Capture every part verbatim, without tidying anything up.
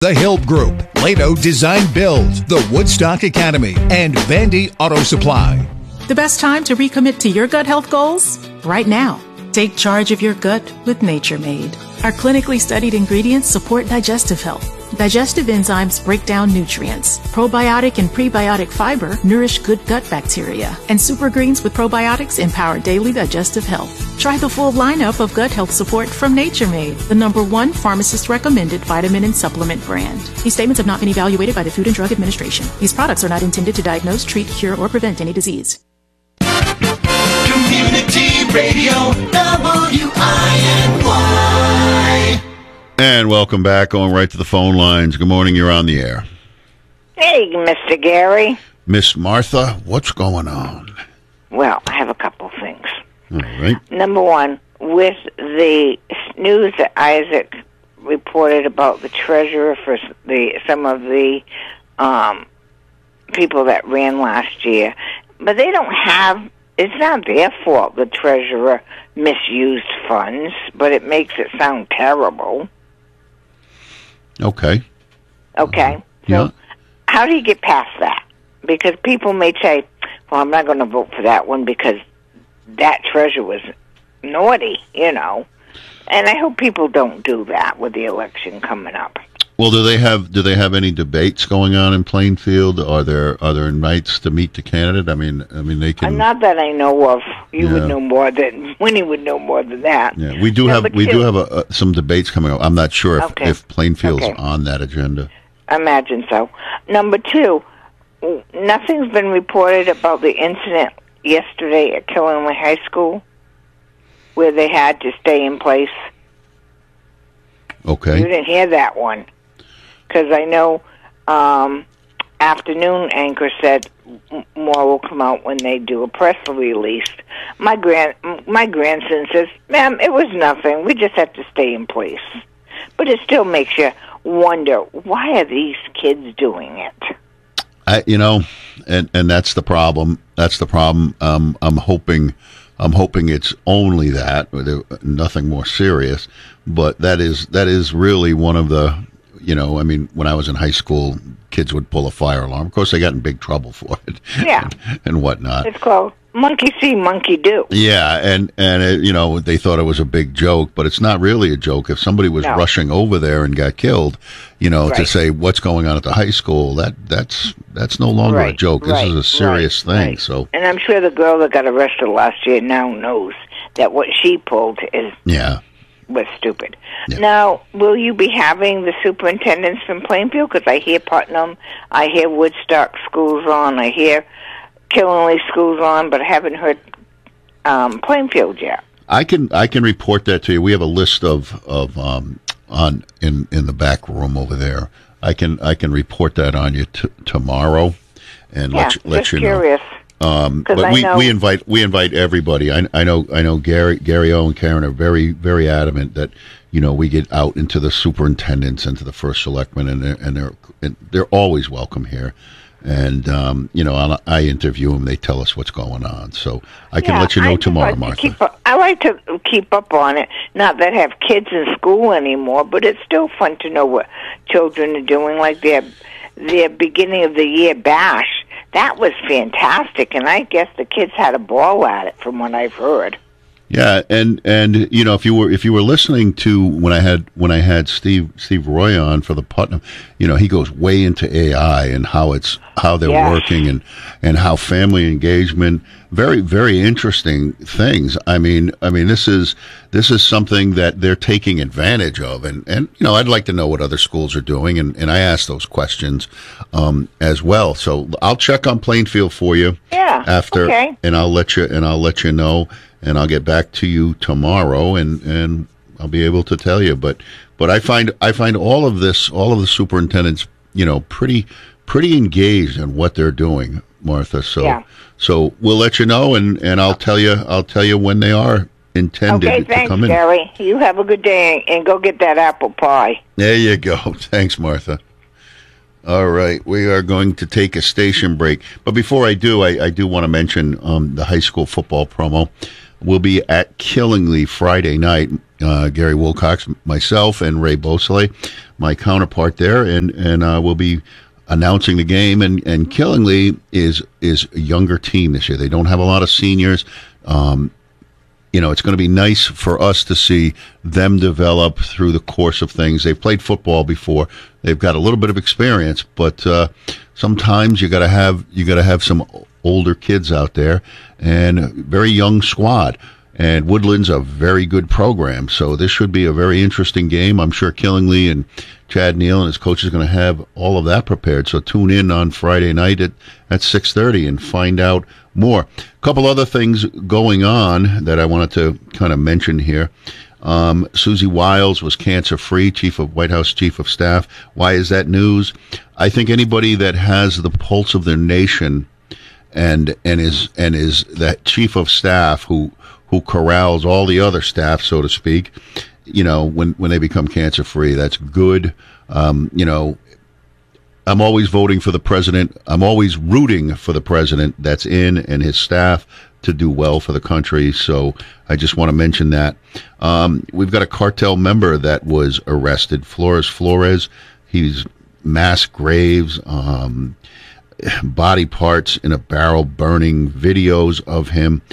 The Hill Group, Lado Design Build, the Woodstock Academy, and Vandy Auto Supply. The best time to recommit to your gut health goals? Right now. Take charge of your gut with Nature Made. Our clinically studied ingredients support digestive health. Digestive enzymes break down nutrients. Probiotic and prebiotic fiber nourish good gut bacteria. And super greens with probiotics empower daily digestive health. Try the full lineup of gut health support from Nature Made, the number one pharmacist-recommended vitamin and supplement brand. These statements have not been evaluated by the Food and Drug Administration. These products are not intended to diagnose, treat, cure, or prevent any disease. Community Radio, W I N Y. And welcome back, going right to the phone lines. Good morning, you're on the air. Hey, Mister Gary. Miss Martha, what's going on? Well, I have a couple things. All right. Number one, with the news that Isaac reported about the treasurer for the some of the um, people that ran last year, but they don't have, it's not their fault the treasurer misused funds, but it makes it sound terrible. Okay. Okay. So Yeah. how do you get past that? Because people may say, well, I'm not going to vote for that one because that treasurer was naughty, you know. And I hope people don't do that with the election coming up. Well, do they have do they have any debates going on in Plainfield? Are there are there invites to meet the candidate? I mean, I mean they Uh, can. not that I know of. You Yeah. would know more than Winnie would know more than that. Yeah, we do Number have we two- do have a, uh, some debates coming up. I'm not sure if, Okay. if Plainfield's Okay. on that agenda. I imagine so. Number two, nothing's been reported about the incident yesterday at Killingley High School where they had to stay in place. Okay. You didn't hear that one. Because I know um, afternoon anchor said m- more will come out when they do a press release. My grand my grandson says, "Ma'am, it was nothing. We just have to stay in place." But it still makes you wonder, why are these kids doing it? I, you know, and and that's the problem. That's the problem. Um, I'm hoping, I'm hoping it's only that, or there- nothing more serious. But that is that is really one of the, you know, I mean, when I was in high school, kids would pull a fire alarm. Of course, they got in big trouble for it, Yeah. and, and whatnot. It's called monkey see, monkey do. Yeah, and and it, you know, they thought it was a big joke, but it's not really a joke. If somebody was No. rushing over there and got killed, you know, to Right. say what's going on at the high school, that that's that's no longer a Right, joke. This right, is a serious right, thing. right. So And I'm sure the girl that got arrested last year now knows that what she pulled is yeah, was stupid. Yeah. Now, will you be having the superintendents from Plainfield? Because I hear Putnam, I hear Woodstock schools on, I hear Killingley schools on, but I haven't heard um, Plainfield yet. I can I can report that to you. We have a list of of um, on in in the back room over there. I can I can report that on you t- tomorrow, and Yeah, let you, let just you know. curious. Um, 'Cause but I we, know- we invite we invite everybody. I, I know I know Gary Gary O and Karen are very very adamant that, you know, we get out into the superintendents and to the first selectmen, and they're and they're and they're always welcome here. And um, you know, I'll, I interview them. They tell us what's going on, so I can Yeah, let you know I just tomorrow, like to Martha. keep up, I like to keep up on it. Not that I have kids in school anymore, but it's still fun to know what children are doing. Like their their beginning of the year bash, that was fantastic, and I guess the kids had a ball at it, from what I've heard. Yeah, and and you know, if you were if you were listening to when I had when I had Steve Steve Roy on for the Putnam, you know, he goes way into A I and how it's how they're Yes. working, and and how family engagement, very very interesting things. I mean, I mean this is this is something that they're taking advantage of, and and you know, I'd like to know what other schools are doing, and and I ask those questions um, as well. So I'll check on Plainfield for you. Yeah, After okay. and I'll let you and I'll let you know. And I'll get back to you tomorrow, and, and I'll be able to tell you. But but I find I find all of this, all of the superintendents, you know, pretty pretty engaged in what they're doing, Martha. So Yeah. so we'll let you know, and, and I'll tell you I'll tell you when they are intended Okay, to thanks, come in. Gary. You have a good day, and go get that apple pie. There you go. Thanks, Martha. All right, we are going to take a station break. But before I do, I, I do want to mention um, the high school football promo. We'll be at Killingley Friday night. uh, Gary Wilcox, myself, and Ray Beausoleil, my counterpart there, and and uh, we'll be announcing the game. And, and Killingly is is a younger team this year. They don't have a lot of seniors. Um, you know, it's going to be nice for us to see them develop through the course of things. They've played football before. They've got a little bit of experience, but uh, sometimes you got to have you got to have some older kids out there, and a very young squad. And Woodland's a very good program, so this should be a very interesting game. I'm sure Killingly and Chad Neal and his coach is going to have all of that prepared. So tune in on Friday night at, at six thirty and find out more. A couple other things going on that I wanted to kind of mention here. Um, Susie Wiles was cancer-free, Chief of White House Chief of Staff. Why is that news? I think anybody that has the pulse of their nation and and is and is that Chief of Staff who who corrals all the other staff, so to speak, you know, when, when they become cancer-free, that's good. Um, you know, I'm always voting for the president. I'm always rooting for the president that's in and his staff to do well for the country. So I just want to mention that. Um, we've got a cartel member that was arrested, Flores Flores. He's mass graves, um, body parts in a barrel burning, videos of him.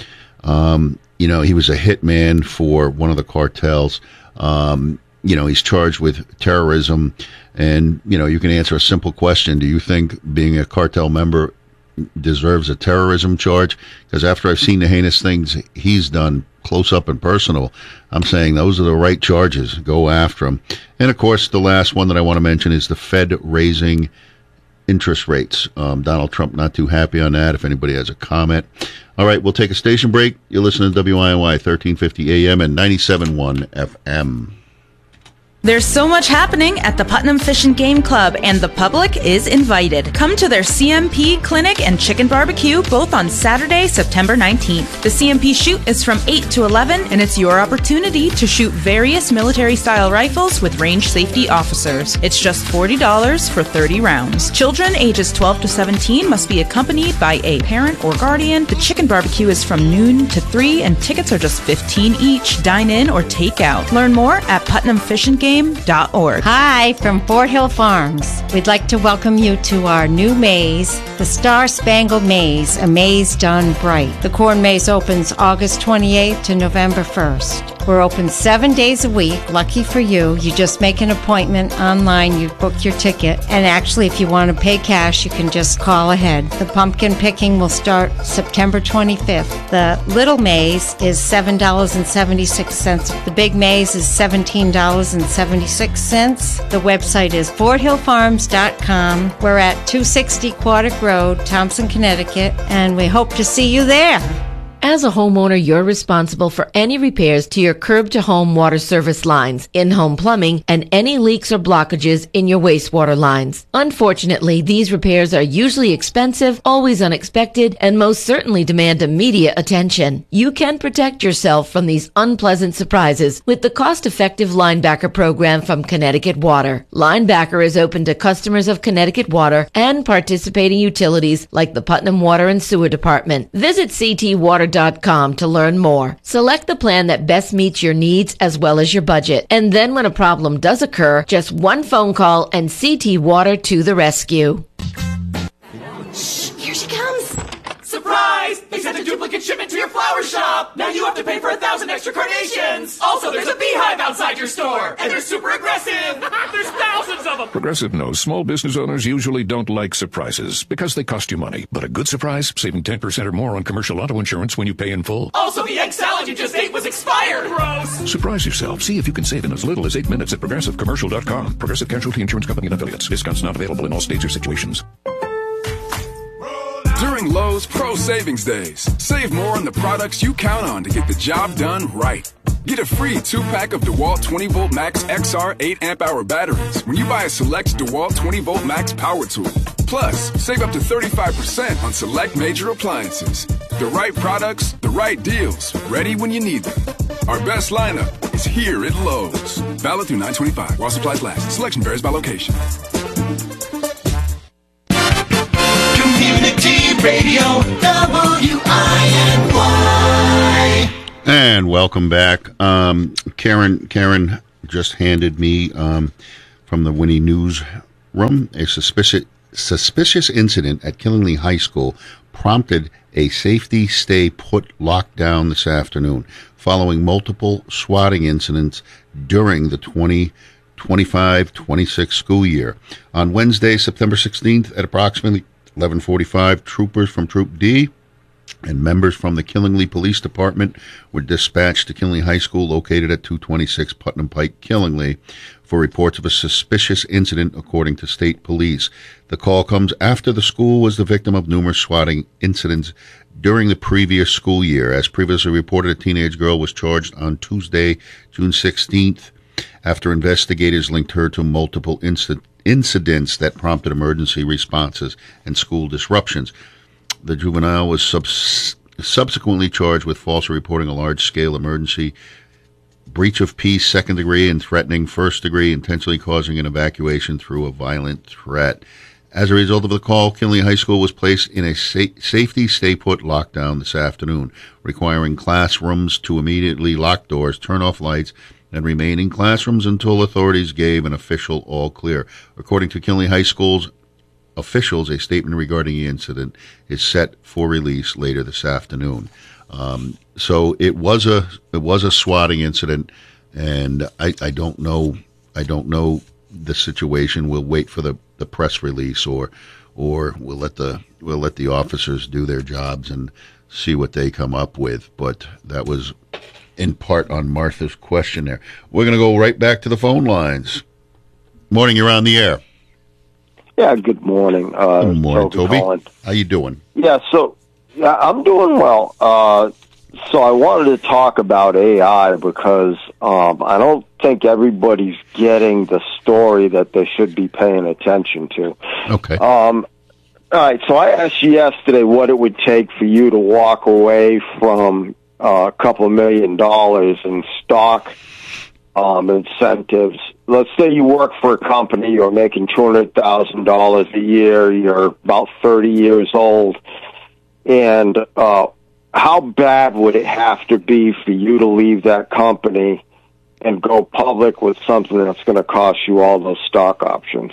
Um, You know, he was a hitman for one of the cartels. Um, you know, he's charged with terrorism. And, you know, you can answer a simple question. Do you think being a cartel member deserves a terrorism charge? Because after I've seen the heinous things he's done close up and personal, I'm saying those are the right charges. Go after him. And, of course, the last one that I want to mention is the Fed raising interest rates. Um, Donald Trump not too happy on that, if anybody has a comment. All right, we'll take a station break. You're listening to W I N Y thirteen fifty A M and ninety-seven point one F M. There's so much happening at the Putnam Fish and Game Club, and the public is invited. Come to their C M P clinic and chicken barbecue, both on Saturday, September nineteenth. The C M P shoot is from eight to eleven, and it's your opportunity to shoot various military-style rifles with range safety officers. It's just forty dollars for thirty rounds. Children ages twelve to seventeen must be accompanied by a parent or guardian. The chicken barbecue is from noon to three, and tickets are just fifteen dollars each. Dine in or take out. Learn more at Putnam Fish and Game. Hi, from Fort Hill Farms. We'd like to welcome you to our new maze, the Star Spangled Maze, a maze done bright. The corn maze opens August twenty-eighth to November first. We're open seven days a week. Lucky for you, you just make an appointment online, you book your ticket, and actually if you want to pay cash, you can just call ahead. The pumpkin picking will start September twenty-fifth. The little maze is seven dollars and seventy-six cents. The big maze is seventeen dollars and seventy-six cents. The website is fort hill farms dot com. We're at two sixty Quaddick Road, Thompson, Connecticut, and we hope to see you there. As a homeowner, you're responsible for any repairs to your curb-to-home water service lines, in-home plumbing, and any leaks or blockages in your wastewater lines. Unfortunately, these repairs are usually expensive, always unexpected, and most certainly demand immediate attention. You can protect yourself from these unpleasant surprises with the cost-effective Linebacker program from Connecticut Water. Linebacker is open to customers of Connecticut Water and participating utilities like the Putnam Water and Sewer Department. Visit c t water dot com to learn more. Select the plan that best meets your needs as well as your budget. And then when a problem does occur, just one phone call and C T Water to the rescue. Shh, here she comes. Surprise! They sent a duplicate shipment to your flower shop. Now you have to pay for a thousand extra carnations. Also, there's a beehive outside your store, and they're super aggressive. There's thousands of them. Progressive knows small business owners usually don't like surprises because they cost you money. But a good surprise, saving ten percent or more on commercial auto insurance when you pay in full. Also, the egg salad you just ate was expired. Gross. Surprise yourself. See if you can save in as little as eight minutes at progressive commercial dot com. Progressive Casualty Insurance Company and affiliates. Discounts not available in all states or situations. During Lowe's Pro Savings Days, save more on the products you count on to get the job done right. Get a free two-pack of DeWalt twenty volt Max X R eight amp hour batteries when you buy a select DeWalt twenty volt Max power tool. Plus, save up to thirty-five percent on select major appliances. The right products, the right deals, ready when you need them. Our best lineup is here at Lowe's. Valid through nine twenty-five while supplies last. Selection varies by location. Community Radio, W I N Y. And welcome back. Um, Karen Karen just handed me um, from the Winnie Newsroom a suspicious, suspicious incident at Killingly High School prompted a safety stay put lockdown this afternoon following multiple swatting incidents during the twenty twenty-five twenty-six school year. On Wednesday, September sixteenth at approximately eleven forty-five, troopers from Troop D and members from the Killingly Police Department were dispatched to Killingly High School located at two twenty-six Putnam Pike, Killingly, for reports of a suspicious incident, according to state police. The call comes after the school was the victim of numerous swatting incidents during the previous school year. As previously reported, a teenage girl was charged on Tuesday, June sixteenth, after investigators linked her to multiple inc- incidents that prompted emergency responses and school disruptions. The juvenile was subs- subsequently charged with falsely reporting a large-scale emergency, breach of peace, second degree, and threatening first degree, intentionally causing an evacuation through a violent threat. As a result of the call, Killingly High School was placed in a sa- safety stay-put lockdown this afternoon, requiring classrooms to immediately lock doors, turn off lights, and remain in classrooms until authorities gave an official all-clear. According to Killingly High School's officials, a statement regarding the incident is set for release later this afternoon. Um, so it was a it was a swatting incident, and I, I don't know I don't know the situation. We'll wait for the, the press release, or or we'll let the we'll let the officers do their jobs and see what they come up with. But that was in part on Martha's question there. We're going to go right back to the phone lines. Morning, you're on the air. Yeah, good morning. Uh, good morning, Toby. Toby. Calling. How you doing? Yeah, so yeah, I'm doing well. Uh, so I wanted to talk about A I because um, I don't think everybody's getting the story that they should be paying attention to. Okay. Um, all right, so I asked you yesterday what it would take for you to walk away from uh, a couple of million dollars in stock um, incentives. Let's say you work for a company, you're making two hundred thousand dollars a year, you're about thirty years old, and uh, how bad would it have to be for you to leave that company and go public with something that's going to cost you all those stock options?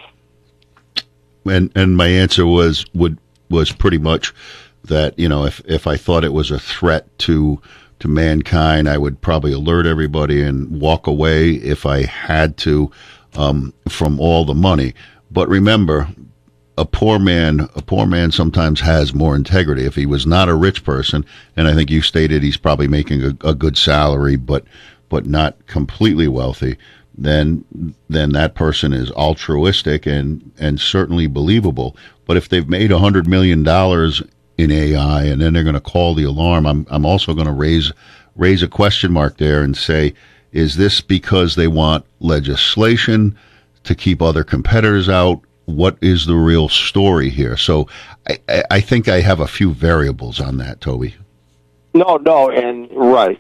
And and my answer was would was pretty much that, you know, if, if I thought it was a threat to to mankind, I would probably alert everybody and walk away if I had to um, from all the money. But remember, a poor man, a poor man sometimes has more integrity. If he was not a rich person, and I think you stated he's probably making a, a good salary, but but not completely wealthy, then then that person is altruistic and and certainly believable. But if they've made a hundred million dollars in A I, and then they're going to call the alarm, I'm I'm also going to raise raise a question mark there and say, is this because they want legislation to keep other competitors out? What is the real story here? So I, I, I think I have a few variables on that, Toby. No, no, and right.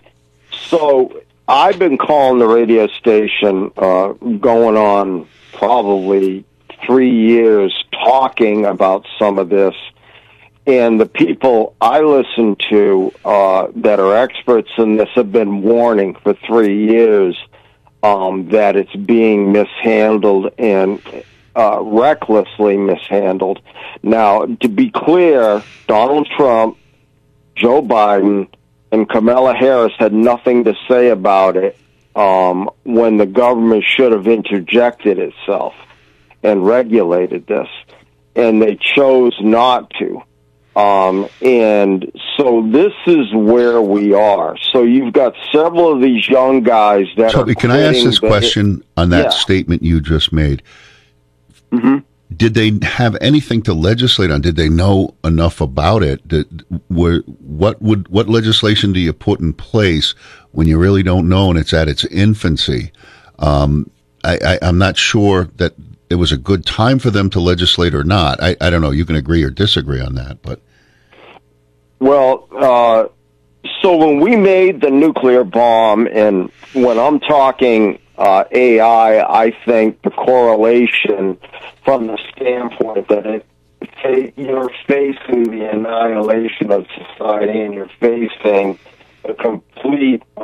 So I've been calling the radio station uh, going on probably three years talking about some of this. And the people I listen to uh, that are experts in this have been warning for three years um, that it's being mishandled and uh, recklessly mishandled. Now, to be clear, Donald Trump, Joe Biden, and Kamala Harris had nothing to say about it um, when the government should have interjected itself and regulated this. And they chose not to. Um, and so this is where we are. So you've got several of these young guys that Toby, are can I ask this the, question on that yeah. statement you just made? Mm-hmm. Did they have anything to legislate on? Did they know enough about it? Did, were, what would what legislation do you put in place when you really don't know and it's at its infancy? Um, I, I, I'm not sure that it was a good time for them to legislate or not. I, I don't know. You can agree or disagree on that, but well, uh, so when we made the nuclear bomb, and when I'm talking uh, A I, I think the correlation from the standpoint that it, you're facing the annihilation of society and you're facing a complete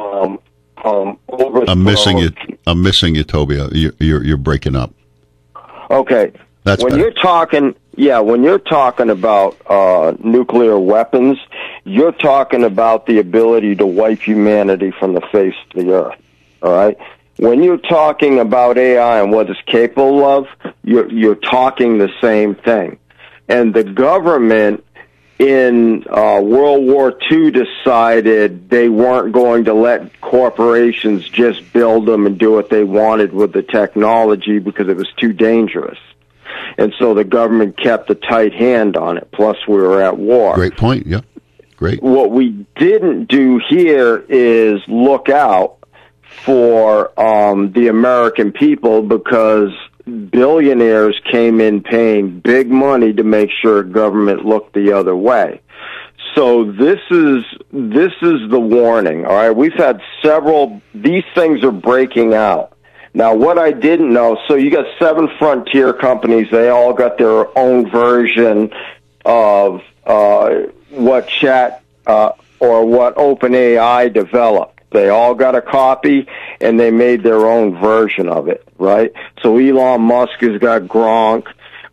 was I'm missing blown. you. I'm missing you, Toby. You're you're, you're breaking up. Okay. That's when better. you're talking, yeah, when you're talking about uh, nuclear weapons, you're talking about the ability to wipe humanity from the face of the earth. All right. When you're talking about A I and what it's capable of, you're you're talking the same thing. And the government in uh, World War Two decided they weren't going to let corporations just build them and do what they wanted with the technology because it was too dangerous. And so the government kept a tight hand on it. Plus, we were at war. Great point. Yeah, great. What we didn't do here is look out for um, the American people, because billionaires came in paying big money to make sure government looked the other way. So this is this is the warning. All right, we've had several. These things are breaking out. Now, what I didn't know, so you got seven frontier companies. They all got their own version of uh, what Chat uh, or what OpenAI developed. They all got a copy, and they made their own version of it, right? So Elon Musk has got Gronk,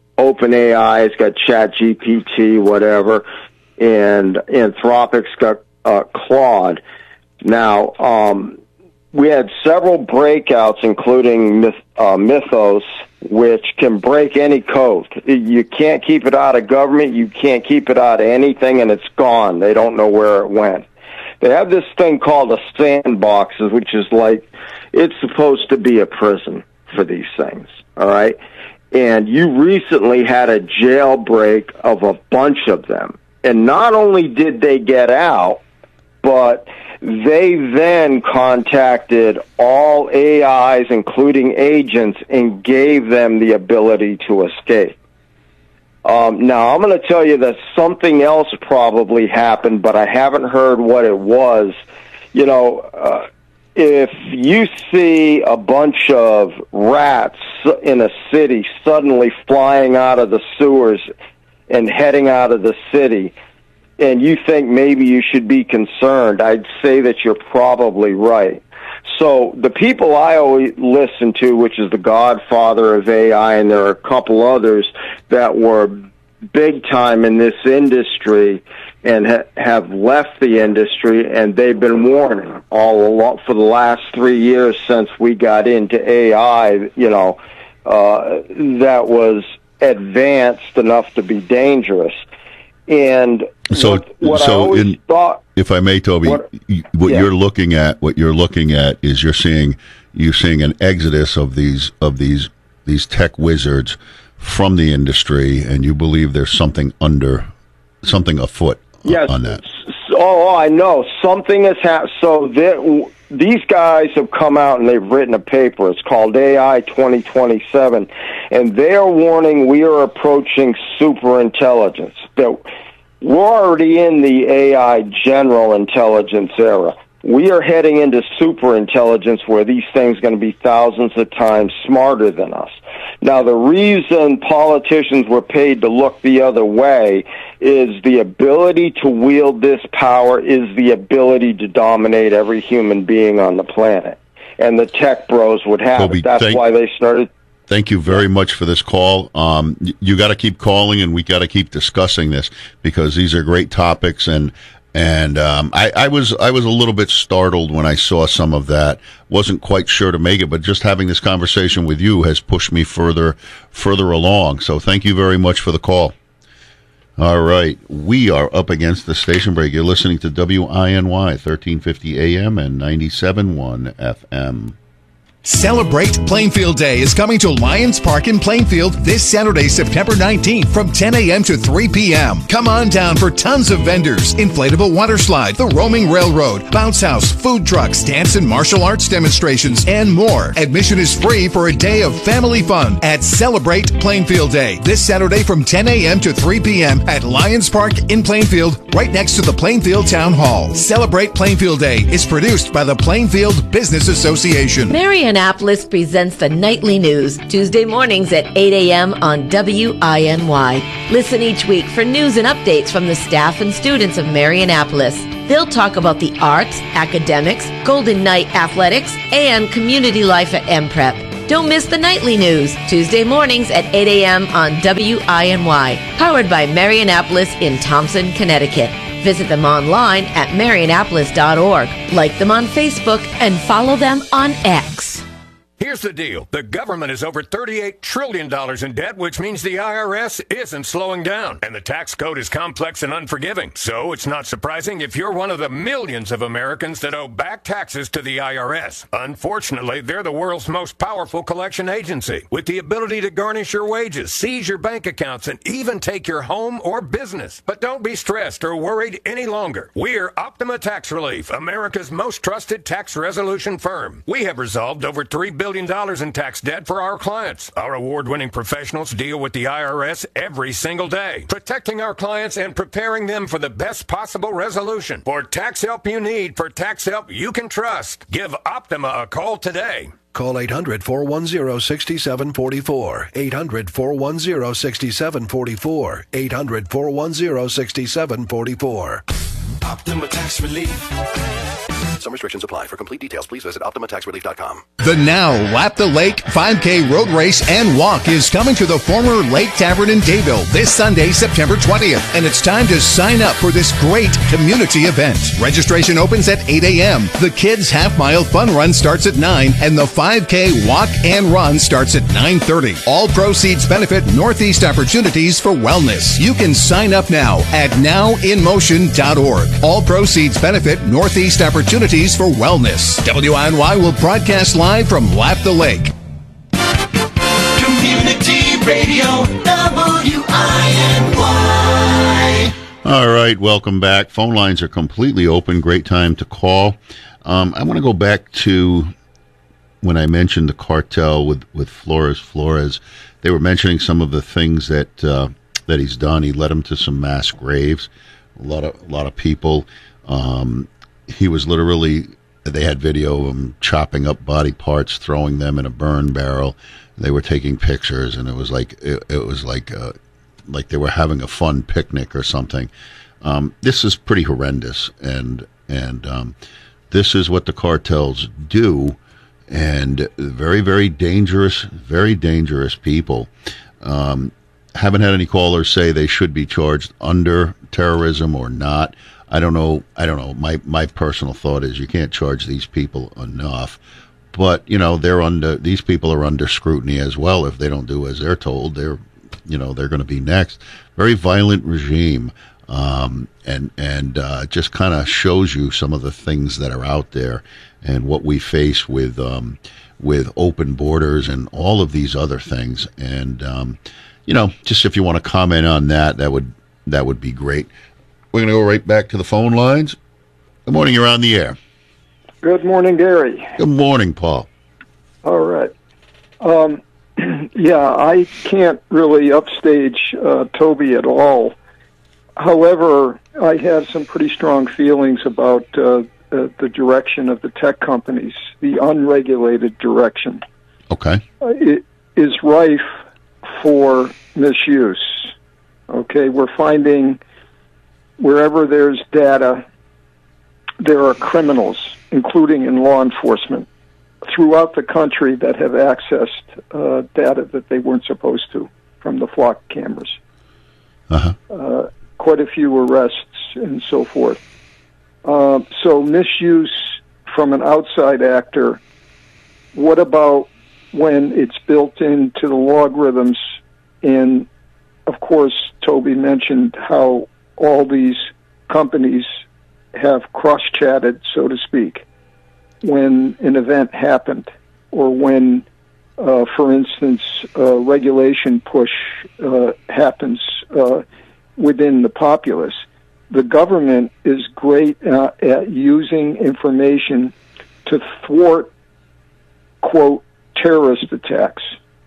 OpenAI has got ChatGPT, whatever, and Anthropic's got uh, Claude. Now, um, we had several breakouts, including Myth, uh, Mythos, which can break any code. You can't keep it out of government. You can't keep it out of anything, and it's gone. They don't know where it went. They have this thing called a sandbox, which is like, it's supposed to be a prison for these things, all right? And you recently had a jailbreak of a bunch of them. And not only did they get out, but they then contacted all A Is, including agents, and gave them the ability to escape. Um, now, I'm going to tell you that something else probably happened, but I haven't heard what it was. You know, uh, if you see a bunch of rats in a city suddenly flying out of the sewers and heading out of the city, and you think maybe you should be concerned, I'd say that you're probably right. So the people I always listen to, which is the godfather of A I, and there are a couple others that were big time in this industry and ha- have left the industry, and they've been warning all along for the last three years since we got into A I, you know, uh, that was advanced enough to be dangerous. And so, what, what so I always in, thought, if I may, Toby, what, what yeah. you're looking at, what you're looking at is you're seeing you're seeing an exodus of these of these these tech wizards from the industry, and you believe there's something under something afoot yes, on that. So, oh, I know something has happened. So there, these guys have come out and they've written a paper. It's called A I twenty twenty-seven, and they are warning we are approaching superintelligence. That we're already in the A I general intelligence era. We are heading into superintelligence, where these things are going to be thousands of times smarter than us. Now, the reason politicians were paid to look the other way is the ability to wield this power is the ability to dominate every human being on the planet. And the tech bros would have Toby, it. That's thank, why they started. Thank you very much for this call. Um, you, you got to keep calling, and we got to keep discussing this, because these are great topics. And And um, I, I was I was a little bit startled when I saw some of that. Wasn't quite sure to make it, but just having this conversation with you has pushed me further further along. So thank you very much for the call. All right, we are up against the station break. You're listening to W I N Y, thirteen fifty A M and ninety-seven point one F M. Celebrate Plainfield Day is coming to Lions Park in Plainfield this Saturday, September nineteenth from ten a.m. to three p.m. Come on down for tons of vendors, inflatable water slide, the roaming railroad, bounce house, food trucks, dance and martial arts demonstrations, and more. Admission is free for a day of family fun at Celebrate Plainfield Day this Saturday from ten a.m. to three p.m. at Lions Park in Plainfield, right next to the Plainfield Town Hall. Celebrate Plainfield Day is produced by the Plainfield Business Association. Mary Annapolis presents the Nightly News, Tuesday mornings at eight a.m. on W I N Y. Listen each week for news and updates from the staff and students of Mary Annapolis. They'll talk about the arts, academics, Golden Knight athletics, and community life at M Prep. Don't miss the Nightly News, Tuesday mornings at eight a.m. on W I N Y, powered by Mary Annapolis in Thompson, Connecticut. Visit them online at mary annapolis dot org. Like them on Facebook and follow them on X. Here's the deal. The government is over thirty-eight trillion dollars in debt, which means the I R S isn't slowing down. And the tax code is complex and unforgiving. So it's not surprising if you're one of the millions of Americans that owe back taxes to the I R S. Unfortunately, they're the world's most powerful collection agency, with the ability to garnish your wages, seize your bank accounts, and even take your home or business. But don't be stressed or worried any longer. We're Optima Tax Relief, America's most trusted tax resolution firm. We have resolved over three billion dollars in tax debt for our clients. Our award-winning professionals deal with the I R S every single day, protecting our clients and preparing them for the best possible resolution. For tax help you need, for tax help you can trust, give Optima a call today. Call eight hundred, four one zero, six seven four four. eight hundred, four one zero, six seven four four. eight hundred, four one zero, six seven four four. Optima Tax Relief. Some restrictions apply. For complete details, please visit optima tax relief dot com. The Now Lap the Lake five K road race and walk is coming to the former Lake Tavern in Dayville this Sunday, September twentieth. And it's time to sign up for this great community event. Registration opens at eight a.m. The Kids Half Mile Fun Run starts at nine, and the five K walk and run starts at nine thirty. All proceeds benefit Northeast Opportunities for Wellness. You can sign up now at now in motion dot org. All proceeds benefit Northeast Opportunities for Wellness. W I N Y will broadcast live from Lap the Lake. Community Radio, W I N Y. All right, welcome back. Phone lines are completely open. Great time to call. Um, I want to go back to when I mentioned the cartel with, with Flores Flores. They were mentioning some of the things that uh, that he's done. He led them to some mass graves. A lot of a lot of people. Um, he was literally. They had video of him chopping up body parts, throwing them in a burn barrel. They were taking pictures, and it was like it, it was like uh, like they were having a fun picnic or something. Um, this is pretty horrendous, and and um, this is what the cartels do, and very very dangerous, very dangerous people. Um, haven't had any callers say they should be charged under terrorism or not. I don't know. I don't know. My my personal thought is you can't charge these people enough. But, you know, they're under, these people are under scrutiny as well. If they don't do as they're told, they're, you know, they're going to be next. Very violent regime. Um, and, and, uh, just kind of shows you some of the things that are out there and what we face with, um, with open borders and all of these other things. And, um, you know, just if you want to comment on that, that would, that would be great. We're going to go right back to the phone lines. Good morning. You're on the air. Good morning, Gary. Good morning, Paul. All right. Um, yeah, I can't really upstage uh, Toby at all. However, I have some pretty strong feelings about uh, the, the direction of the tech companies, the unregulated direction. Okay. Uh, it is rife for misuse. Okay, we're finding wherever there's data, there are criminals, including in law enforcement, throughout the country that have accessed uh, data that they weren't supposed to from the flock cameras. Uh-huh. Uh, quite a few arrests and so forth. Uh, so misuse from an outside actor. What about when it's built into the logarithms? And, of course, Toby mentioned how all these companies have cross-chatted, so to speak, when an event happened or when, uh, for instance, a regulation push uh, happens uh, within the populace. The government is great uh, at using information to thwart, quote, terrorist attacks.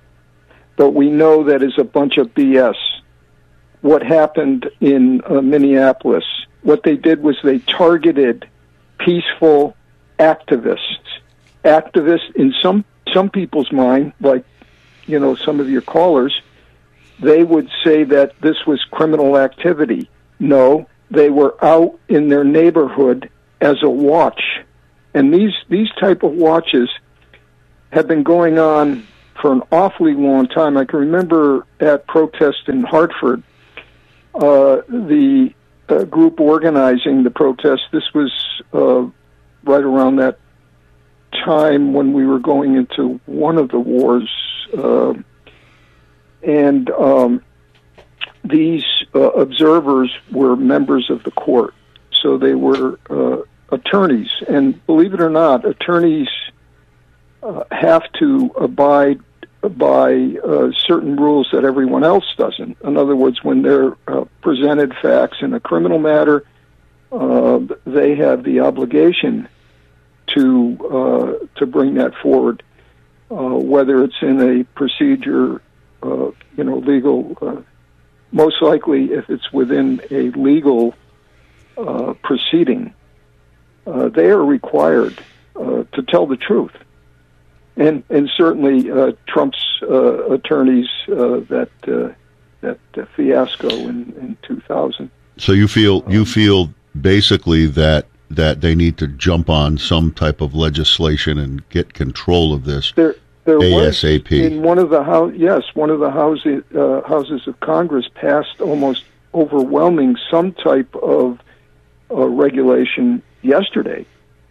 But we know that is a bunch of B S. What happened in uh, Minneapolis, what they did was they targeted peaceful activists. Activists, in some some people's mind, like, you know, some of your callers, they would say that this was criminal activity. No, they were out in their neighborhood as a watch. And these, these type of watches have been going on for an awfully long time. I can remember at protest in Hartford, uh, the uh, group organizing the protest, this was uh, right around that time when we were going into one of the wars, uh, and um, these uh, observers were members of the court. So they were uh, attorneys, and believe it or not, attorneys uh, have to abide by uh, certain rules that everyone else doesn't. In other words, when they're uh, presented facts in a criminal matter, uh, they have the obligation to uh, to bring that forward, uh, whether it's in a procedure, uh, you know, legal. Uh, most likely, if it's within a legal uh, proceeding, uh, they are required uh, to tell the truth. And and certainly uh, Trump's uh, attorneys uh, that uh, that uh, fiasco in, in two thousand. So you feel you feel basically that that they need to jump on some type of legislation and get control of this there, there ASAP. Was in one of the house, yes, one of the houses uh, houses of Congress passed almost overwhelming some type of uh, regulation yesterday.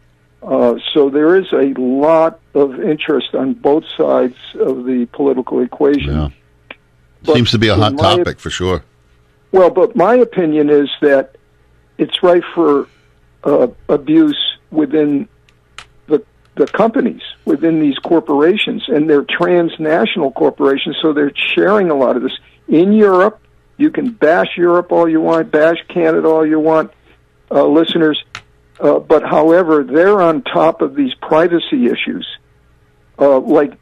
Uh, so there is a lot of interest on both sides of the political equation. Yeah. But seems to be a hot my, topic for sure. Well, but my opinion is that it's right for uh, abuse within the the companies, within these corporations, and they're transnational corporations, so they're sharing a lot of this. In Europe, you can bash Europe all you want, bash Canada all you want, uh, listeners. Uh, but, however, they're on top of these privacy issues uh, like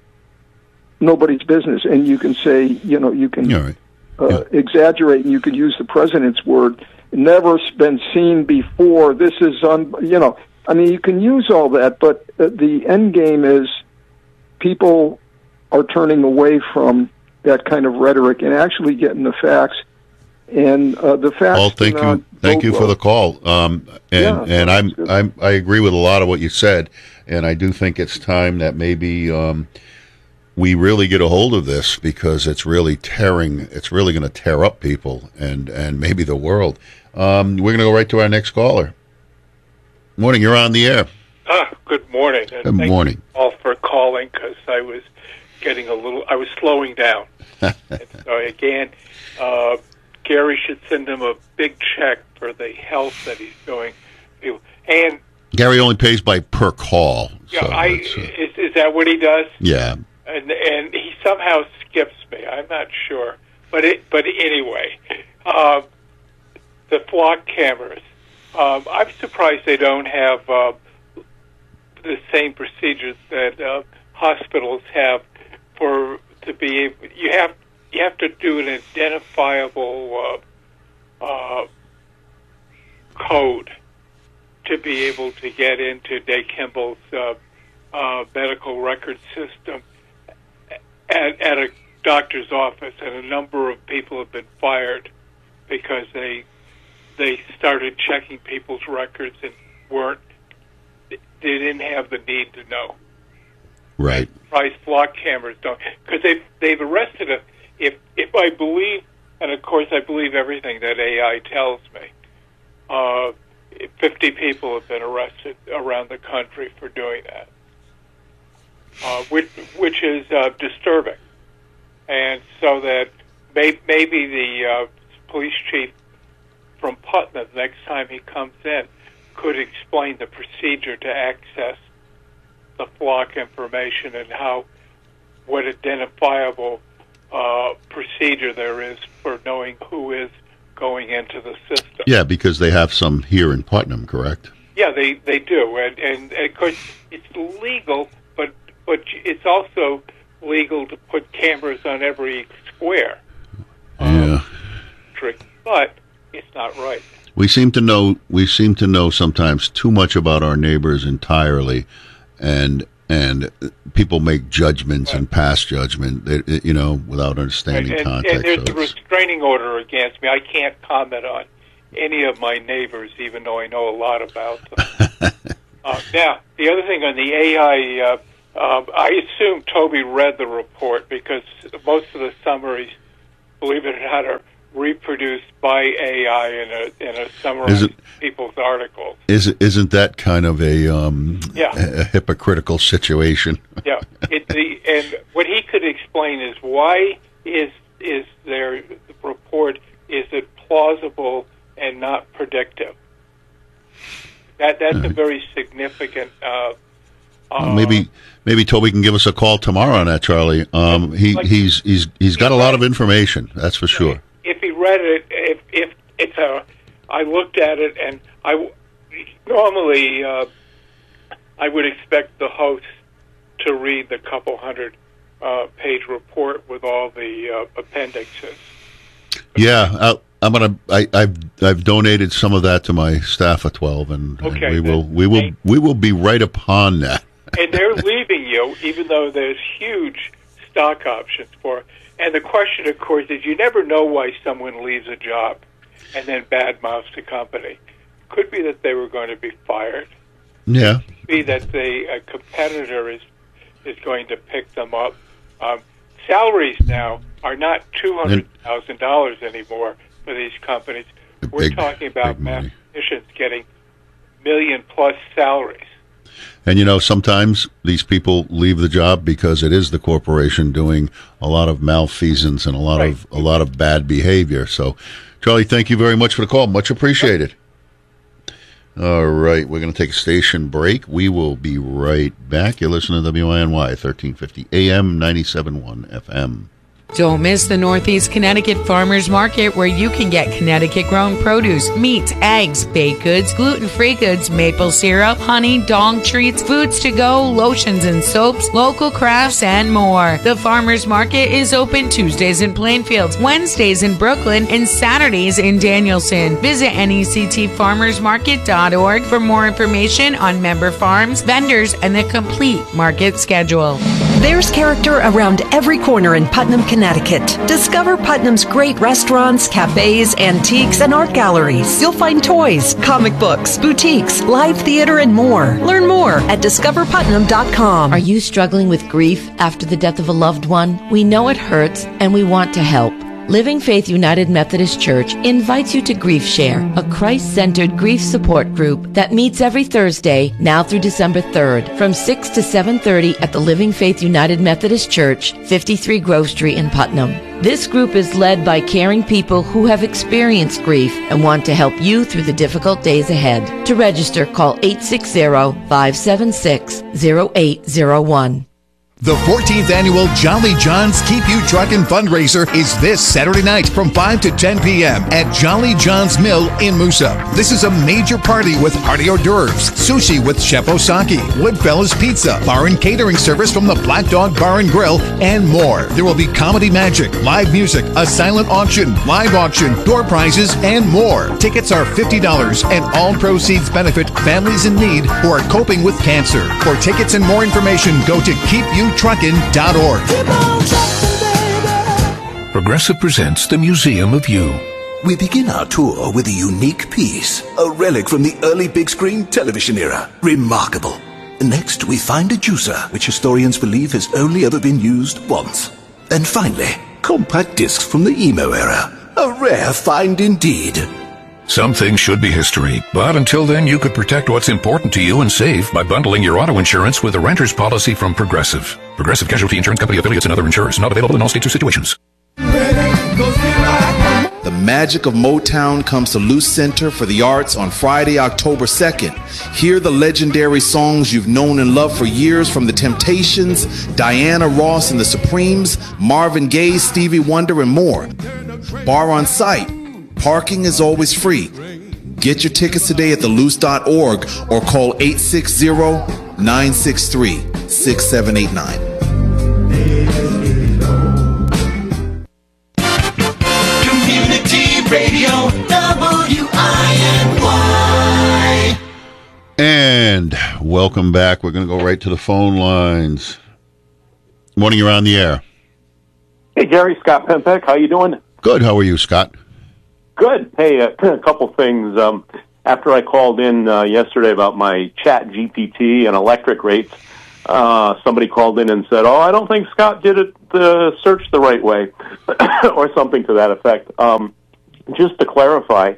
nobody's business. And you can say, you know, you can right. uh, yeah. exaggerate, and you can use the president's word, never been seen before, this is, un-, you know, I mean, you can use all that, but uh, the end game is people are turning away from that kind of rhetoric and actually getting the facts. And uh, the facts. Well, thank you, thank you for the call. Um, and Yeah, and I'm, good. I'm I agree with a lot of what you said, and I do think it's time that maybe um, we really get a hold of this, because it's really tearing. It's really going to tear up people and and maybe the world. Um, we're going to go right to our next caller. Morning, you're on the air. Ah, good morning. And Good thank morning. you all for calling, because I was getting a little. I was slowing down. And so again. Uh, Gary should send him a big check for the health that he's doing. And Gary only pays by per call. yeah, so I it's, uh, is, is that what he does? yeah. And and he somehow skips me. I'm not sure, but it. But anyway, uh, the flock cameras. Um, I'm surprised they don't have uh, the same procedures that uh, hospitals have for to be able. You have. You have to do an identifiable uh, uh, code to be able to get into Day Kimball's uh, uh, medical record system at, at a doctor's office, and a number of people have been fired because they they started checking people's records and weren't they didn't have the need to know. Right. Price flock cameras don't, because they've they've arrested a. If if I believe, and of course I believe everything that A I tells me, uh, fifty people have been arrested around the country for doing that, uh, which which is uh, disturbing, and so that may, maybe the uh, police chief from Putnam, next time he comes in, could explain the procedure to access the flock information and how what identifiable Uh, procedure there is for knowing who is going into the system. Yeah, because they have some here in Putnam, correct? Yeah, they, they do, and, and, and of course it's legal, but but it's also legal to put cameras on every square. Yeah. Um, but it's not right. We seem to know we seem to know sometimes too much about our neighbors entirely, and and people make judgments and pass judgment, it, it, you know, without understanding and, context. And there's so a restraining order against me. I can't comment on any of my neighbors, even though I know a lot about them. uh, now, the other thing on the A I, uh, uh, I assume Toby read the report because most of the summaries, believe it or not, are reproduced by A I in a in a summary of people's articles. Is it, isn't that kind of a um, yeah. a, a hypocritical situation? Yeah, it, the, and what he could explain is why is is their report, is it plausible and not predictive? That that's right. a very significant. Uh, well, maybe maybe Toby can give us a call tomorrow on that, Charlie. Um, he like, he's he's he's got a lot of information. That's for sure. If he read it, if if it's a, I looked at it, and I normally uh, I would expect the host to read the couple hundred uh, page report with all the uh, appendixes. Yeah, I'll, I'm gonna. I, I've I've donated some of that to my staff of twelve, and, okay, and we will we will we will be right upon that. And they're leaving you, even though there's huge stock options for. And the question, of course, is you never know why someone leaves a job and then badmouths the company. Could be that they were going to be fired. Yeah. Could be that they, a competitor is is going to pick them up. Um, salaries now are not two hundred thousand dollars anymore for these companies. We're big, talking about mathematicians getting million-plus salaries. And, you know, sometimes these people leave the job because it is the corporation doing a lot of malfeasance and a lot right. of a lot of bad behavior. So, Charlie, thank you very much for the call. Much appreciated. All right, we're going to take a station break. We will be right back. You're listening to W I N Y, thirteen fifty A M, ninety-seven point one F M. Don't miss the Northeast Connecticut Farmers Market, where you can get Connecticut-grown produce, meats, eggs, baked goods, gluten-free goods, maple syrup, honey, dog treats, foods to go, lotions and soaps, local crafts, and more. The Farmers Market is open Tuesdays in Plainfield, Wednesdays in Brooklyn, and Saturdays in Danielson. Visit N E C T farmers market dot org for more information on member farms, vendors, and the complete market schedule. There's character around every corner in Putnam, Connecticut. Discover Putnam's great restaurants, cafes, antiques, and art galleries. You'll find toys, comic books, boutiques, live theater, and more. Learn more at discover putnam dot com. Are you struggling with grief after the death of a loved one? We know it hurts, and we want to help. Living Faith United Methodist Church invites you to Grief Share, a Christ-centered grief support group that meets every Thursday, now through December third, from six to seven thirty at the Living Faith United Methodist Church, fifty-three Grove Street in Putnam. This group is led by caring people who have experienced grief and want to help you through the difficult days ahead. To register, call eight six zero, five seven six, zero eight zero one. The fourteenth Annual Jolly John's Keep You Truckin' Fundraiser is this Saturday night from five to ten p.m. at Jolly John's Mill in Moosup. This is a major party with hearty hors d'oeuvres, sushi with Chef Osaki, Woodfellas Pizza, bar and catering service from the Black Dog Bar and Grill, and more. There will be comedy magic, live music, a silent auction, live auction, door prizes, and more. Tickets are fifty dollars, and all proceeds benefit families in need who are coping with cancer. For tickets and more information, go to keep you truckin dot org. Progressive presents the Museum of You. We begin our tour with a unique piece, a relic from the early big screen television era. Remarkable. Next, we find a juicer, which historians believe has only ever been used once. And finally, compact discs from the emo era. A rare find indeed. Some things should be history, but until then you could protect what's important to you and save by bundling your auto insurance with a renter's policy from Progressive. Progressive Casualty Insurance Company affiliates and other insurers. Not available in all states or situations. The magic of Motown comes to Luce Center for the Arts on Friday, October second. Hear the legendary songs you've known and loved for years from The Temptations, Diana Ross and the Supremes, Marvin Gaye, Stevie Wonder, and more. Bar on site. Parking is always free. Get your tickets today at the luce dot org or call eight six zero, nine six three, six seven eight nine. Community Radio, W I N Y. And welcome back. We're going to go right to the phone lines. Morning, you're on the air. Hey, Gary, Scott Pempek. How you doing? Good. How are you, Scott? Good. Hey, uh, a couple things. Um, after I called in uh, yesterday about my Chat G P T and electric rates, uh, somebody called in and said, oh, I don't think Scott did it the search the right way, or something to that effect. Um, just to clarify,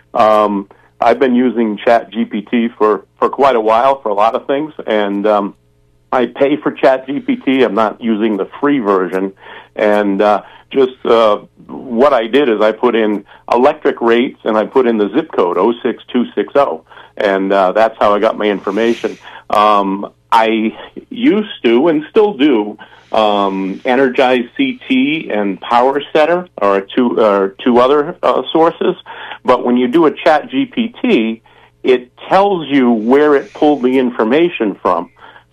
um, I've been using Chat G P T for, for quite a while for a lot of things, and um, I pay for Chat G P T. I'm not using the free version. And uh, just uh, what I did is I put in electric rates and I put in the zip code oh six two six oh, and uh, that's how I got my information. Um, I used to and still do um, Energize C T and Power Setter are two are two other uh, sources, but when you do a Chat G P T, it tells you where it pulled the information from.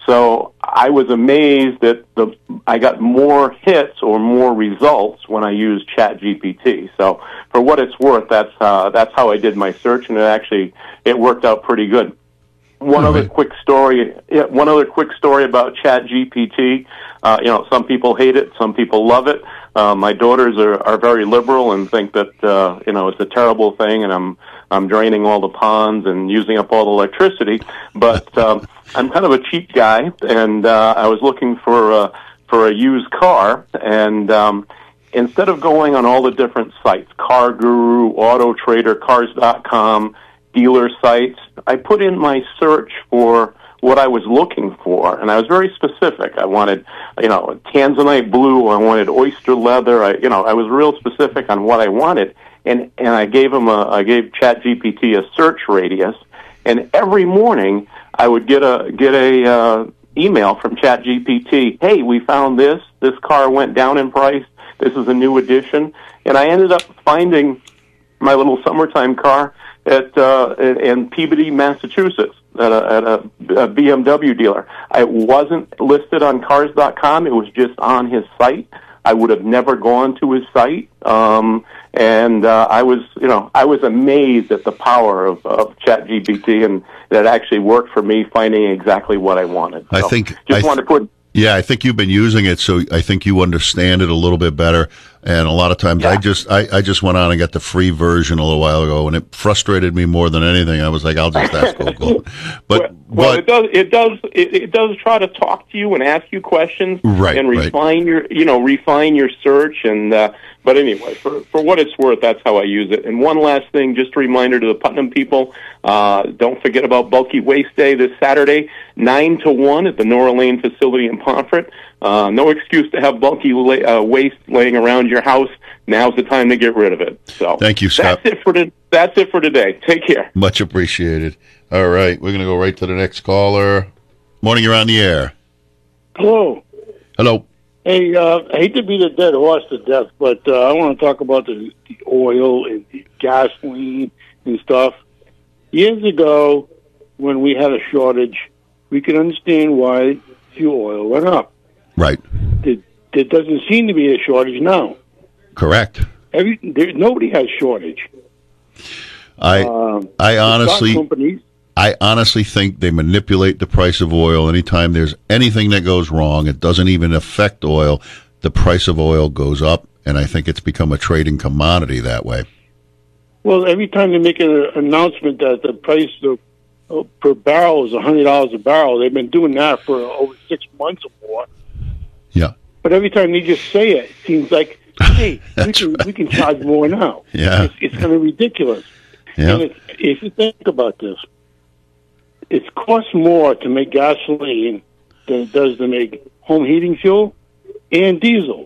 So I was amazed that the I got more hits or more results when I used Chat G P T. So for what it's worth, that's uh, that's how I did my search, and it actually it worked out pretty good. One other quick story. Yeah, one other quick story about Chat G P T. Uh, you know, some people hate it, some people love it. Uh, my daughters are, are very liberal and think that uh, you know it's a terrible thing, and I'm I'm draining all the ponds and using up all the electricity. But um, I'm kind of a cheap guy, and uh, I was looking for uh, for a used car, and um, instead of going on all the different sites, Car Guru, Auto Trader, Cars dot com, dealer sites, I put in my search for what I was looking for, and I was very specific. I wanted, you know, Tanzanite blue. I wanted oyster leather. I, you know, I was real specific on what I wanted, and and I gave them a, I gave Chat G P T a search radius, and every morning I would get a get a uh, email from Chat G P T. Hey, we found this. This car went down in price. This is a new addition, and I ended up finding my little summertime car at uh, in Peabody, Massachusetts, at a, at a, a B M W dealer. It wasn't listed on Cars dot com. It was just on his site. I would have never gone to his site, um, and uh, I was, you know, I was amazed at the power of, of Chat G P T, and that actually worked for me finding exactly what I wanted. I so think just I th- wanted to put. Yeah, I think you've been using it, so I think you understand it a little bit better. And a lot of times, Yeah. I just I, I just went on and got the free version a little while ago, and it frustrated me more than anything. I was like, I'll just ask Google. But Well, but it does. It does. It, it does try to talk to you and ask you questions, Right, And right. refine your, you know, refine your search. And uh, but anyway, for for what it's worth, that's how I use it. And one last thing, just a reminder to the Putnam people: uh, don't forget about Bulky Waste Day this Saturday, nine to one at the Nora Lane facility in Pomfret. Uh, no excuse to have bulky la- uh, waste laying around your house. Now's the time to get rid of it. So Thank you, Scott. That's it for the, That's it for today. Take care. much appreciated. All right, we're going to go right to the next caller. Morning, you're on the air. Hello. Hello. Hey, uh, I hate to beat a dead horse to death, but uh, I want to talk about the, the oil and the gasoline and stuff. Years ago, when we had a shortage, we could understand why fuel oil went up. Right. There, there doesn't seem to be a shortage now. Correct. Every, there, nobody has shortage. I Um, I the honestly stock companies, I honestly think they manipulate the price of oil. Anytime there's anything that goes wrong, it doesn't even affect oil. The price of oil goes up, and I think it's become a trading commodity that way. well, every time they make an announcement that the price of uh, per barrel is one hundred dollars a barrel, they've been doing that for over six months or more. Yeah. But every time they just say it, it seems like, hey, we can, we can charge more now. Yeah. It's, it's kind of ridiculous. Yeah. And it's, if you think about this, it costs more to make gasoline than it does to make home heating fuel and diesel.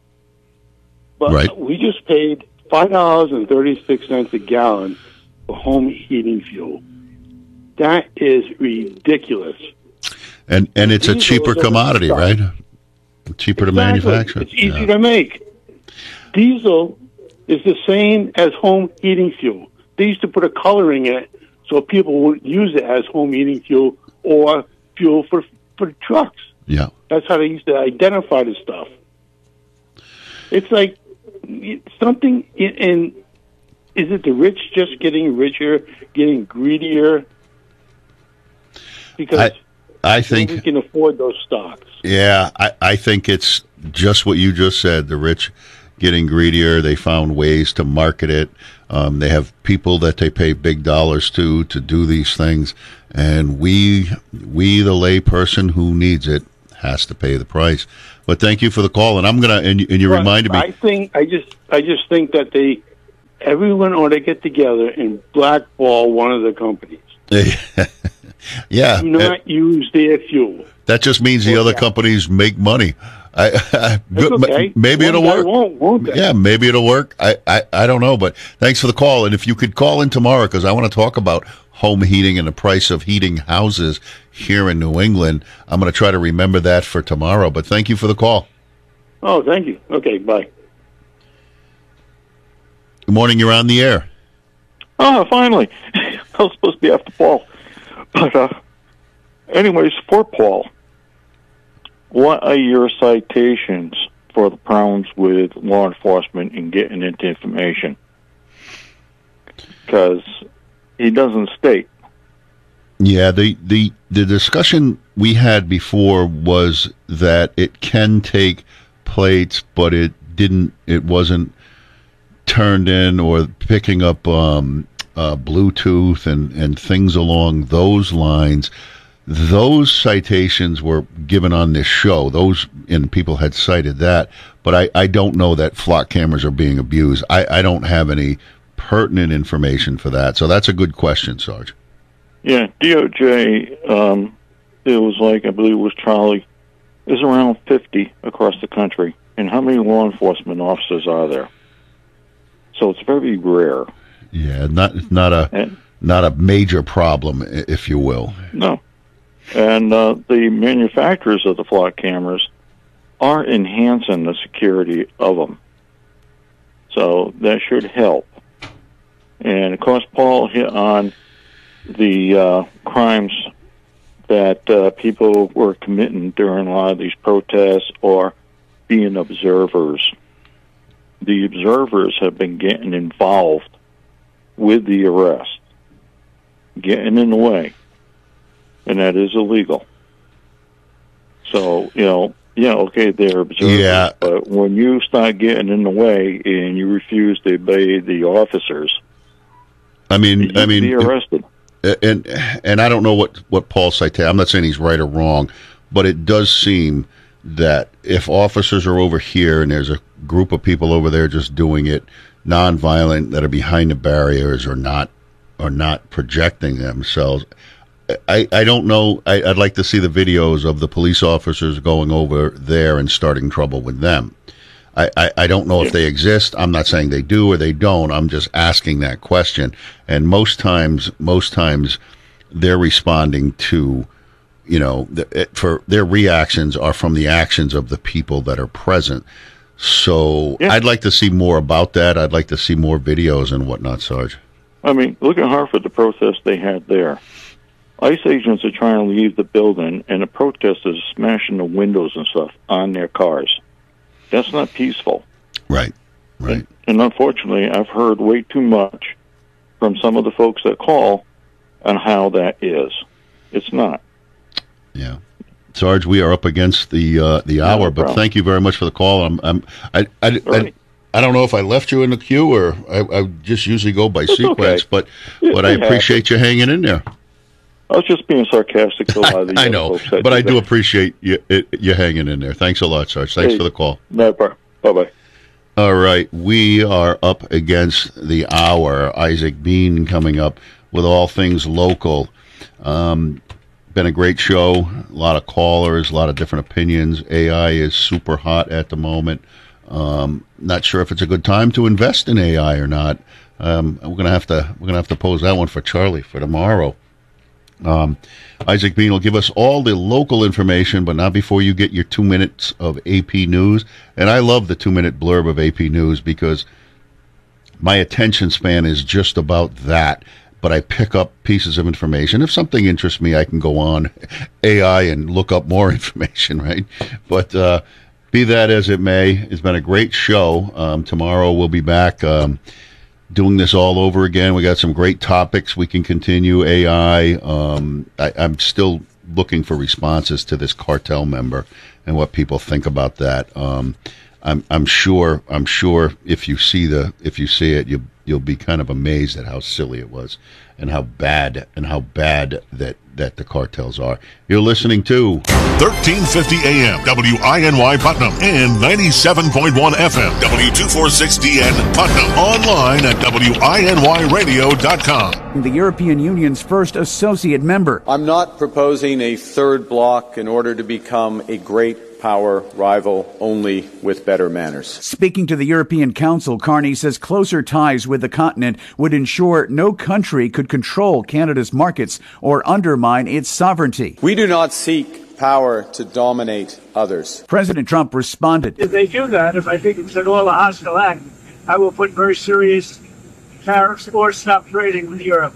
But Right. we just paid five dollars and thirty-six cents a gallon for home heating fuel. That is ridiculous. And and it's a Diesel cheaper is commodity, right? Cheaper to Exactly. manufacture. It's easy Yeah. to make. Diesel is the same as home heating fuel. They used to put a coloring in it so people would use it as home heating fuel or fuel for for trucks. Yeah. That's how they used to identify the stuff. It's like something in, in is it the rich just getting richer, getting greedier? because I, I think we can afford those stocks. Yeah, I, I think it's just what you just said. The rich getting greedier. They found ways to market it. Um, they have people that they pay big dollars to to do these things, and we we the lay person who needs it has to pay the price. But thank you for the call, and I'm gonna and, and you But reminded me. I think I just I just think that they everyone ought to get together and blackball one of the companies. Yeah, Do not uh, use their fuel. that just means the other companies make money. I, I That's okay. maybe One it'll guy work. won't, won't they? Yeah, maybe it'll work. I, I, I don't know, but thanks for the call. And if you could call in tomorrow, because I want to talk about home heating and the price of heating houses here in New England. I'm going to try to remember that for tomorrow. But thank you for the call. Oh, thank you. Okay, bye. Good morning. You're on the air. Oh, finally. I was supposed to be after Paul. But, uh, anyway, support Paul. What are your citations for the problems with law enforcement and getting into information? Because he doesn't state. Yeah, the, the, the discussion we had before was that it can take plates, but it didn't, it wasn't turned in or picking up um, uh, Bluetooth and, and things along those lines. Those citations were given on this show. Those, and people had cited that, but I, I don't know that flock cameras are being abused. I, I don't have any pertinent information for that. So that's a good question, Sarge. Yeah, D O J, um, it was like, I believe it was Charlie, is around fifty across the country. And how many law enforcement officers are there? So it's very rare. Yeah, not not a and, not a major problem, if you will. No. And uh, the manufacturers of the flock cameras are enhancing the security of them. So that should help. And, of course, Paul hit on the uh, crimes that uh, people were committing during a lot of these protests or being observers. The observers have been getting involved with the arrest, getting in the way, and that is illegal. So, you know, yeah, okay, they're observers, yeah. But when you start getting in the way and you refuse to obey the officers, I mean, you I mean, be arrested. And and I don't know what what Paul cited. I'm not saying he's right or wrong, but it does seem that if officers are over here and there's a group of people over there just doing it nonviolent, that are behind the barriers or not or not projecting themselves. I, I don't know. I, I'd like to see the videos of the police officers going over there and starting trouble with them. I, I, I don't know if they exist. I'm not saying they do or they don't. I'm just asking that question. And most times, most times they're responding to, you know, the, for their reactions are from the actions of the people that are present. So yeah. I'd like to see more about that. I'd like to see more videos and whatnot, Sarge. I mean, look at Hartford, the protest they had there. ICE agents are trying to leave the building, and the protesters are smashing the windows and stuff on their cars. That's not peaceful. Right, right. And, and unfortunately, I've heard way too much from some of the folks that call on how that is. It's not. Yeah. Sarge, we are up against the uh, the hour, no but thank you very much for the call. I'm, I'm I, I, right. I, I don't know if I left you in the queue or I, I just usually go by it's sequence, okay. but it, but it I appreciate happens. you hanging in there. I was just being sarcastic to a lot of the I know, folks but I do that. appreciate you it, you hanging in there. Thanks a lot, Sarge. Thanks hey, for the call. No problem. Bye-bye. All right, we are up against the hour. Isaac Bean coming up with all things local. Um, been a great show. A lot of callers, a lot of different opinions. A I is super hot at the moment. Um, not sure if it's a good time to invest in A I or not. Um, we're gonna have to we're gonna have to pose that one for Charlie for tomorrow. Um, Isaac Bean will give us all the local information, but not before you get your two minutes of A P News. And I love the two minute blurb of A P News because my attention span is just about that. But I pick up pieces of information. If something interests me, I can go on A I and look up more information, right? But uh, be that as it may, it's been a great show. Um, tomorrow we'll be back. Um, doing this all over again. We got some great topics we can continue. A I. Um, I, I'm still looking for responses to this cartel member and what people think about that. Um, I'm, I'm sure. I'm sure if you see the if you see it, you you'll be kind of amazed at how silly it was and how bad and how bad that that the cartels are. You're listening to thirteen fifty A M W I N Y Putnam and ninety-seven point one F M W two forty-six D N Putnam. Online at W I N Y radio dot com. The European Union's first associate member. I'm not proposing a third bloc in order to become a great power rival, only with better manners. Speaking to the European Council, Carney says closer ties with the continent would ensure no country could control Canada's markets or undermine its sovereignty. We do not seek power to dominate others. President Trump responded. If they do that, if I think it's an all a hostile act, I will put very serious tariffs or stop trading with Europe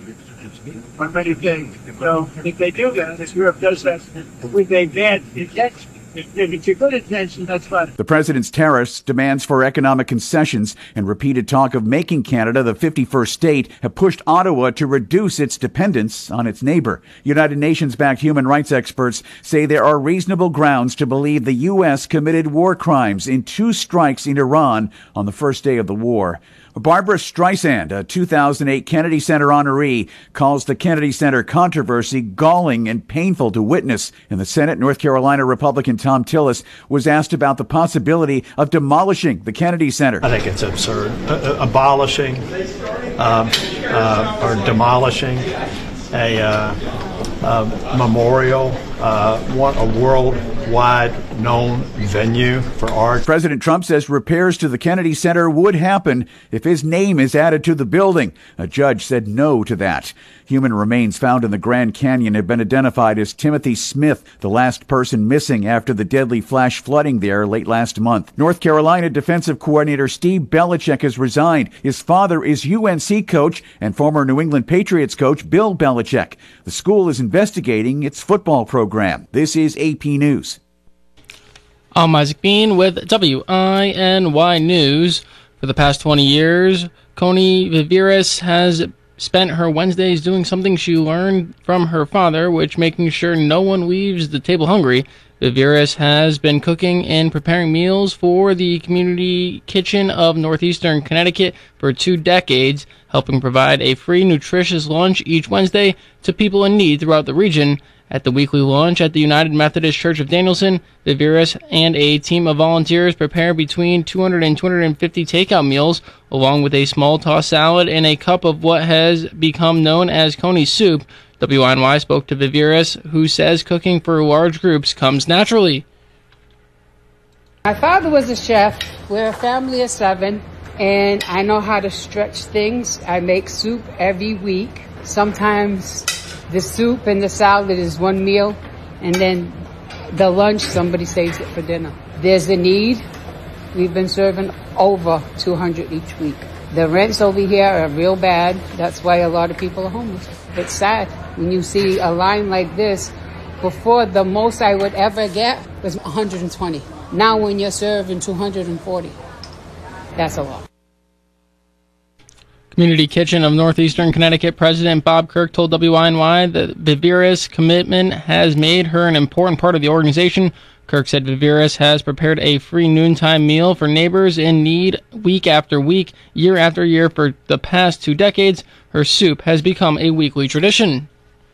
on many things. So if they do that, if Europe does that with a bad intention, if it's a good intention, that's fine. The president's tariffs, demands for economic concessions, and repeated talk of making Canada the fifty-first state have pushed Ottawa to reduce its dependence on its neighbor. United Nations-backed human rights experts say there are reasonable grounds to believe the U S committed war crimes in two strikes in Iran on the first day of the war. Barbara Streisand, a two thousand eight Kennedy Center honoree, calls the Kennedy Center controversy galling and painful to witness. In the Senate, North Carolina Republican Tom Tillis was asked about the possibility of demolishing the Kennedy Center. I think it's absurd. Uh, abolishing um, uh, or demolishing a uh, uh, memorial, uh, one, a worldwide known venue for art. President Trump says repairs to the Kennedy Center would happen if his name is added to the building. A judge said no to that. Human remains found in the Grand Canyon have been identified as Timothy Smith, the last person missing after the deadly flash flooding there late last month. North Carolina defensive coordinator Steve Belichick has resigned. His father is U N C coach and former New England Patriots coach Bill Belichick. The school is investigating its football program. This is A P News. I'm Isaac Bean with W I N Y News. For the past twenty years, Coney Viveris has spent her Wednesdays doing something she learned from her father, which making sure no one leaves the table hungry. Viveris has been cooking and preparing meals for the community kitchen of northeastern Connecticut for two decades, helping provide a free, nutritious lunch each Wednesday to people in need throughout the region. At the weekly lunch at the United Methodist Church of Danielson, Viveris and a team of volunteers prepare between two hundred and two hundred fifty takeout meals, along with a small tossed salad and a cup of what has become known as Coney soup. W I N Y spoke to Viveris, who says cooking for large groups comes naturally. My father was a chef. We're a family of seven, and I know how to stretch things. I make soup every week. Sometimes the soup and the salad is one meal, and then the lunch, somebody saves it for dinner. There's a need. We've been serving over two hundred each week. The rents over here are real bad. That's why a lot of people are homeless. It's sad when you see a line like this. Before, the most I would ever get was one hundred twenty. Now when you're serving two hundred forty, that's a lot. Community Kitchen of Northeastern Connecticut President Bob Kirk told W I N Y that Viveris' commitment has made her an important part of the organization. Kirk said Viveris has prepared a free noontime meal for neighbors in need week after week, year after year for the past two decades. Her soup has become a weekly tradition.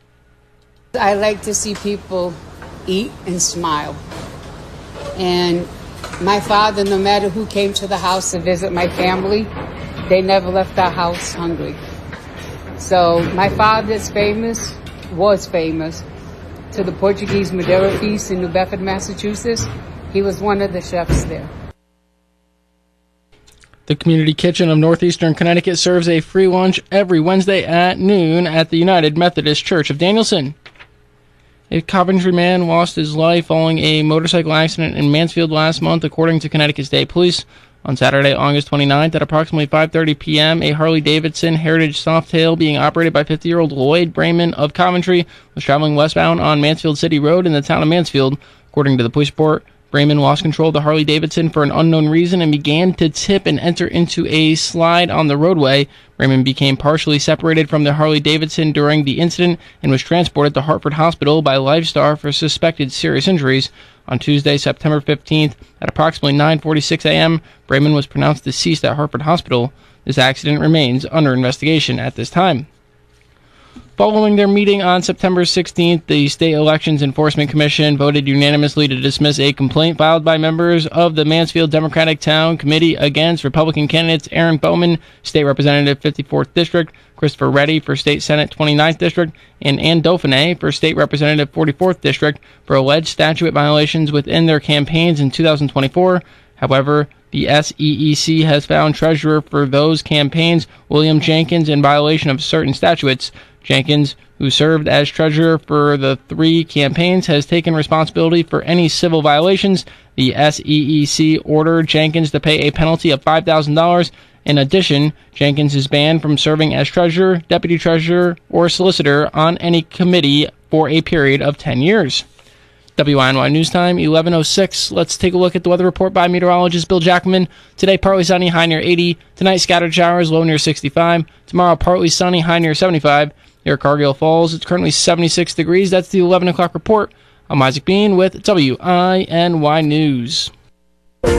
I like to see people eat and smile. And my father, no matter who came to the house to visit my family, they never left our house hungry. So my father's famous, was famous, to the Portuguese Madeira feast in New Bedford, Massachusetts. He was one of the chefs there. The Community Kitchen of Northeastern Connecticut serves a free lunch every Wednesday at noon at the United Methodist Church of Danielson. A Coventry man lost his life following a motorcycle accident in Mansfield last month, according to Connecticut State Police. On Saturday, August twenty-ninth, at approximately five thirty p.m., a Harley-Davidson Heritage Softail being operated by fifty-year-old Lloyd Brayman of Coventry was traveling westbound on Mansfield City Road in the town of Mansfield. According to the police report, Bremen lost control of the Harley-Davidson for an unknown reason and began to tip and enter into a slide on the roadway. Bremen became partially separated from the Harley-Davidson during the incident and was transported to Hartford Hospital by Lifestar for suspected serious injuries. On Tuesday, September fifteenth, at approximately nine forty-six a.m., Bremen was pronounced deceased at Hartford Hospital. This accident remains under investigation at this time. Following their meeting on September sixteenth, the State Elections Enforcement Commission voted unanimously to dismiss a complaint filed by members of the Mansfield Democratic Town Committee against Republican candidates Aaron Bowman, State Representative fifty-fourth District, Christopher Reddy for State Senate twenty-ninth District, and Ann Dauphiné for State Representative forty-fourth District for alleged statute violations within their campaigns in two thousand twenty-four. However, the S E E C has found treasurer for those campaigns, William Jenkins, in violation of certain statutes. Jenkins, who served as treasurer for the three campaigns, has taken responsibility for any civil violations. The S E E C ordered Jenkins to pay a penalty of five thousand dollars. In addition, Jenkins is banned from serving as treasurer, deputy treasurer, or solicitor on any committee for a period of ten years. W I N Y News Time, eleven oh six. Let's take a look at the weather report by meteorologist Bill Jackman. Today, partly sunny, high near eighty. Tonight, scattered showers, low near sixty-five. Tomorrow, partly sunny, high near seventy-five. Here at Cargill Falls, it's currently seventy-six degrees. That's the eleven o'clock report. I'm Isaac Bean with W I N Y News.